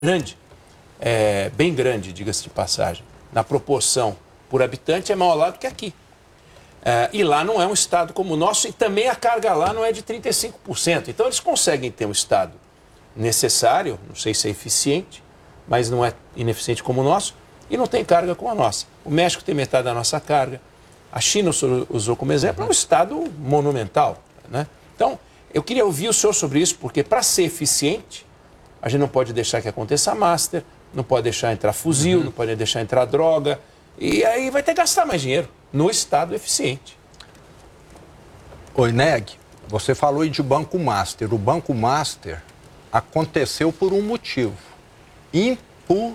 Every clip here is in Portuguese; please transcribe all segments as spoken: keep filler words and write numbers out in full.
grande, é, bem grande, diga-se de passagem, na proporção por habitante é maior lá do que aqui. É, e lá não é um estado como o nosso e também a carga lá não é de trinta e cinco por cento. Então eles conseguem ter um estado necessário, não sei se é eficiente, mas não é ineficiente como o nosso e não tem carga como a nossa. O México tem metade da nossa carga, a China o senhor usou como exemplo, é um estado monumental, né? Então, eu queria ouvir o senhor sobre isso, porque para ser eficiente, a gente não pode deixar que aconteça master, não pode deixar entrar fuzil, uhum. não pode deixar entrar droga, e aí vai ter que gastar mais dinheiro no estado eficiente. Oi, Neg, você falou aí de Banco Master. O Banco Master aconteceu por um motivo. Impu...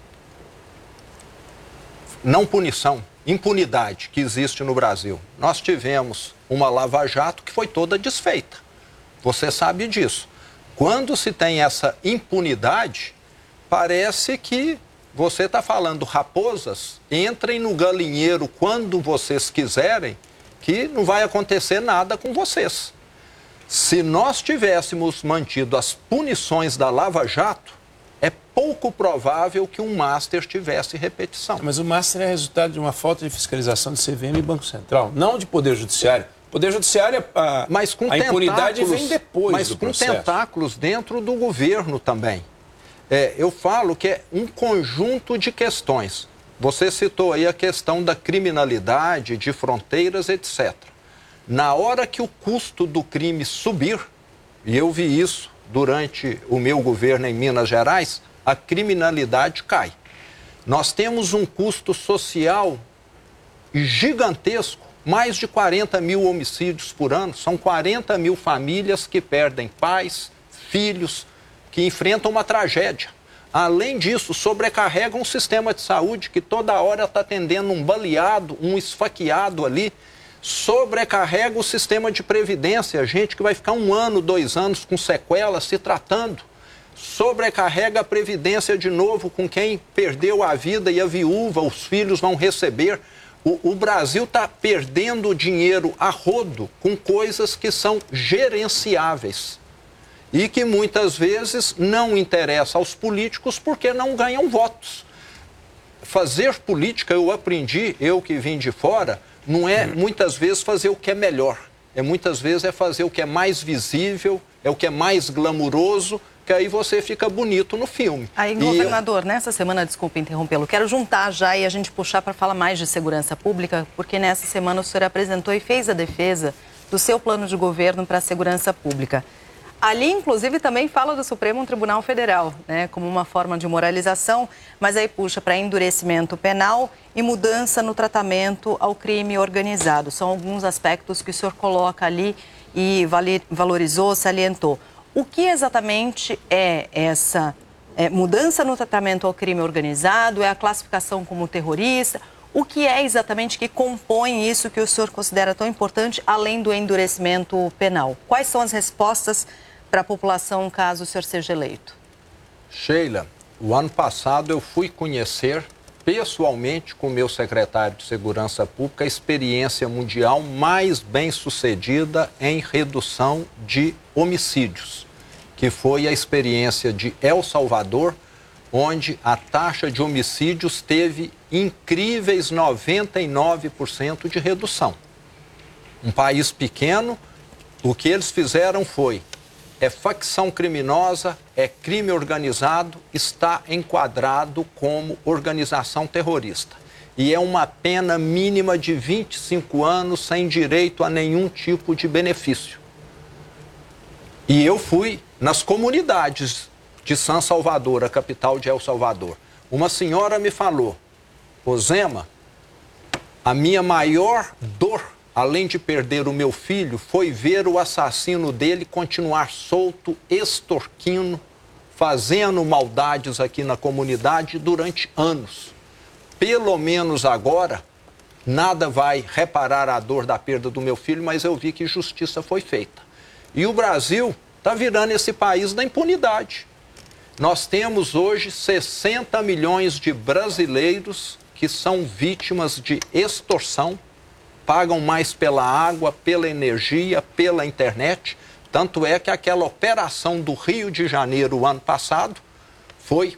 Não punição, impunidade que existe no Brasil. Nós tivemos uma lava-jato que foi toda desfeita. Você sabe disso. Quando se tem essa impunidade, parece que você está falando, raposas, entrem no galinheiro quando vocês quiserem, que não vai acontecer nada com vocês. Se nós tivéssemos mantido as punições da Lava Jato, é pouco provável que um Master tivesse repetição. Mas o Master é resultado de uma falta de fiscalização de C V M e Banco Central, não de Poder Judiciário. Poder Judiciário, a, mas com a impunidade vem depois mas do com processo. tentáculos dentro do governo também. É, eu falo que é um conjunto de questões. Você citou aí a questão da criminalidade, de fronteiras, etcétera. Na hora que o custo do crime subir, e eu vi isso durante o meu governo em Minas Gerais, a criminalidade cai. Nós temos um custo social gigantesco, mais de quarenta mil homicídios por ano, são quarenta mil famílias que perdem pais, filhos, que enfrentam uma tragédia. Além disso, sobrecarrega um sistema de saúde que toda hora está atendendo um baleado, um esfaqueado ali, sobrecarrega o sistema de previdência, gente que vai ficar um ano, dois anos com sequelas se tratando, sobrecarrega a previdência de novo com quem perdeu a vida e a viúva, os filhos vão receber. O, o Brasil está perdendo dinheiro a rodo com coisas que são gerenciáveis e que muitas vezes não interessa aos políticos porque não ganham votos. Fazer política, eu aprendi, eu que vim de fora, não é muitas vezes fazer o que é melhor, é muitas vezes é fazer o que é mais visível, é o que é mais glamuroso, que aí você fica bonito no filme. Aí, governador, eu... nessa semana, desculpe interrompê-lo, quero juntar já e a gente puxar para falar mais de segurança pública, porque nessa semana o senhor apresentou e fez a defesa do seu plano de governo para a segurança pública. Ali, inclusive, também fala do Supremo Tribunal Federal, né, como uma forma de moralização, mas aí puxa para endurecimento penal e mudança no tratamento ao crime organizado. São alguns aspectos que o senhor coloca ali e valorizou, salientou. O que exatamente é essa é, mudança no tratamento ao crime organizado? É a classificação como terrorista? O que é exatamente que compõe isso que o senhor considera tão importante, além do endurecimento penal? Quais são as respostas para a população caso o senhor seja eleito? Sheila, o ano passado eu fui conhecer pessoalmente com o meu secretário de Segurança Pública a experiência mundial mais bem sucedida em redução de homicídios, que foi a experiência de El Salvador, onde a taxa de homicídios teve incríveis noventa e nove por cento de redução. Um país pequeno, o que eles fizeram foi, é facção criminosa, é crime organizado, está enquadrado como organização terrorista. E é uma pena mínima de vinte e cinco anos sem direito a nenhum tipo de benefício. E eu fui nas comunidades de San Salvador, a capital de El Salvador. Uma senhora me falou, ô Zema, a minha maior dor, além de perder o meu filho, foi ver o assassino dele continuar solto, extorquindo, fazendo maldades aqui na comunidade durante anos. Pelo menos agora, nada vai reparar a dor da perda do meu filho, mas eu vi que justiça foi feita. E o Brasil está virando esse país da impunidade. Nós temos hoje sessenta milhões de brasileiros que são vítimas de extorsão, pagam mais pela água, pela energia, pela internet. Tanto é que aquela operação do Rio de Janeiro, o ano passado, foi